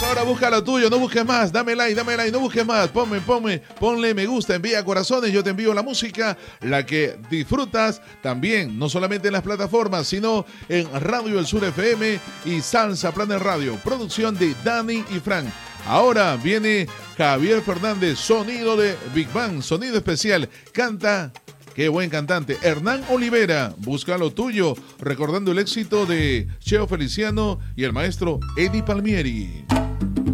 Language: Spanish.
Ahora busca lo tuyo, no busques más, dame like, no busques más, ponle me gusta, envía corazones, yo te envío la música, la que disfrutas también, no solamente en las plataformas, sino en Radio El Sur FM y Salsa Planet Radio, producción de Dani y Frank. Ahora viene Javier Fernández, sonido de Big Bang, sonido especial, canta... Qué buen cantante. Hernán Olivera, busca lo tuyo, recordando el éxito de Cheo Feliciano y el maestro Eddie Palmieri.